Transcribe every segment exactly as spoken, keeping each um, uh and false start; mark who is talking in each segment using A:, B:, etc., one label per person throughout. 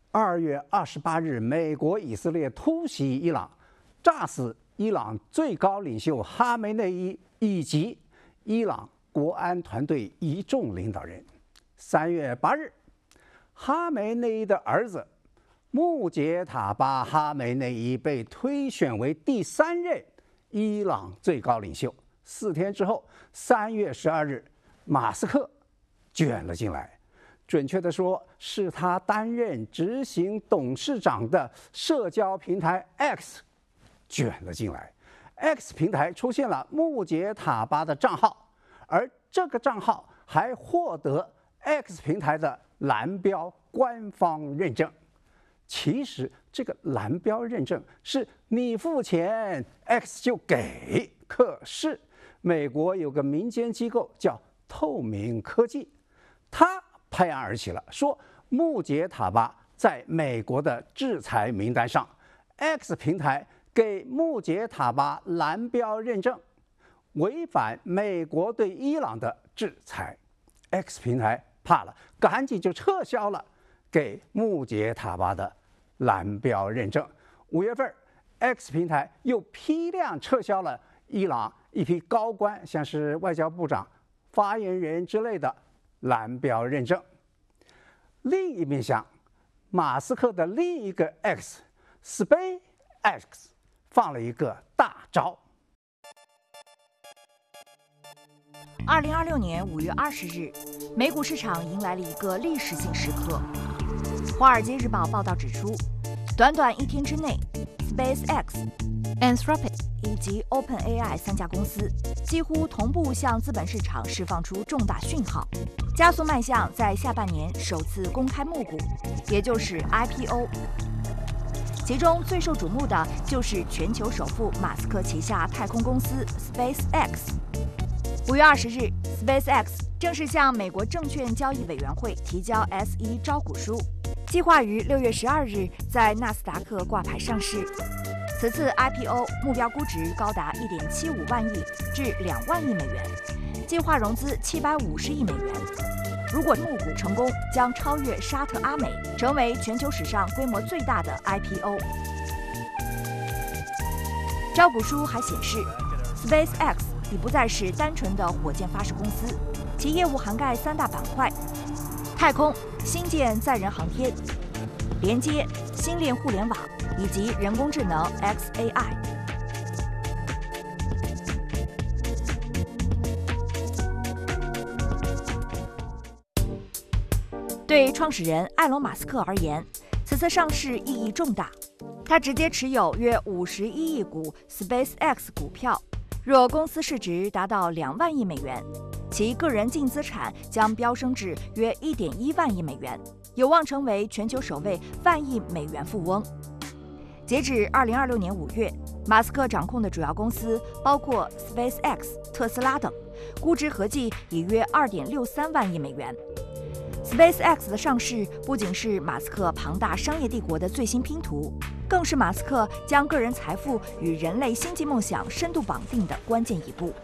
A: 二月二十八日，美国、以色列突袭伊朗，炸死伊朗最高领袖哈梅内伊以及伊朗国安团队一众领导人。三月八日，哈梅内伊的儿子穆杰塔巴·哈梅内伊被推选为第三任伊朗最高领袖。四天之后，三月十二日，马斯克卷了进来。准确地说，是他担任执行董事长的社交平台 X 卷了进来。X 平台出现了穆杰塔巴的账号，而这个账号还获得 X 平台的蓝标官方认证。其实这个蓝标认证是你付钱 X 就给，可是美国有个民间机构叫透明科技，他拍案而起了，说穆杰塔巴在美国的制裁名单上 ，X 平台给穆杰塔巴蓝标认证，违反美国对伊朗的制裁。X 平台怕了，赶紧就撤销了给穆杰塔巴的蓝标认证。五月份 ，X 平台又批量撤销了伊朗一批高官，像是外交部长、发言人之类的蓝标认证。另一面向，马斯克的另一个 X SpaceX 放了一个大招。
B: 二零二六年五月二十日，美股市场迎来了一个历史性时刻。《华尔街日报》报道指出，短短一天之内 ，SpaceX、Anthropic 以及 OpenAI 三家公司几乎同步向资本市场释放出重大讯号，加速迈向在下半年首次公开募股，也就是 I P O。其中最受瞩目的就是全球首富马斯克旗下太空公司 SpaceX。五月二十日 ，SpaceX 正式向美国证券交易委员会提交 S 一 招股书，计划于六月十二日在纳斯达克挂牌上市。此次 I P O 目标估值高达一点七五万亿至两万亿美元，计划融资七百五十亿美元。如果募股成功，将超越沙特阿美，成为全球史上规模最大的 I P O。招股书还显示 ，SpaceX 已不再是单纯的火箭发射公司，其业务涵盖三大板块：太空、星舰载人航天、连接、星链互联网以及人工智能 X A I。对创始人埃隆·马斯克而言，此次上市意义重大。他直接持有约五十一亿股 SpaceX 股票，若公司市值达到两万亿美元，其个人净资产将飙升至约一点一万亿美元，有望成为全球首位万亿美元富翁。截至二零二六年五月，马斯克掌控的主要公司包括 SpaceX、特斯拉等，估值合计已约二点六三万亿美元。SpaceX 的上市不仅是马斯克庞大商业帝国的最新拼图，更是马斯克将个人财富与人类星际梦想深度绑定的关键一步。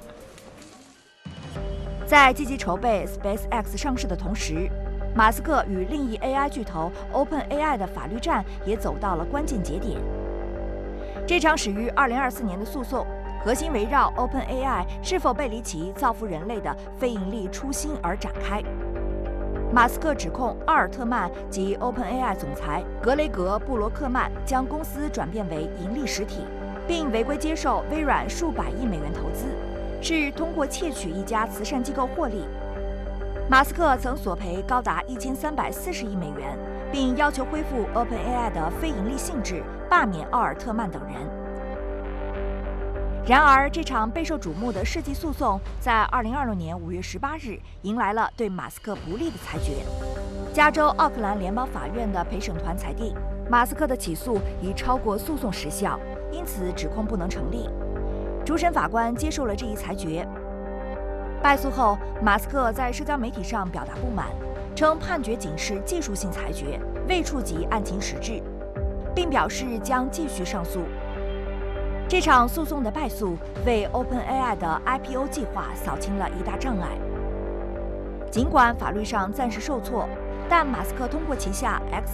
B: 在积极筹备 SpaceX 上市的同时，马斯克与另一 A I 巨头 OpenAI 的法律战也走到了关键节点。这场始于二零二四年的诉讼，核心围绕 OpenAI 是否背离其造福人类的非盈利初心而展开。马斯克指控奥尔特曼及 OpenAI 总裁格雷格·布罗克曼将公司转变为盈利实体，并违规接受微软数百亿美元投资，是通过窃取一家慈善机构获利。马斯克曾索赔高达一千三百四十亿美元，并要求恢复 OpenAI 的非盈利性质，罢免奥尔特曼等人。然而，这场备受瞩目的世纪诉讼在二零二六年五月十八日迎来了对马斯克不利的裁决。加州奥克兰联邦法院的陪审团裁定，马斯克的起诉已超过诉讼时效，因此指控不能成立。主审法官接受了这一裁决。败诉后，马斯克在社交媒体上表达不满，称判决仅是技术性裁决，未触及案情实质，并表示将继续上诉。这场诉讼的败诉为 OpenAI 的 I P O 计划扫清了一大障碍。尽管法律上暂时受挫，但马斯克通过旗下 X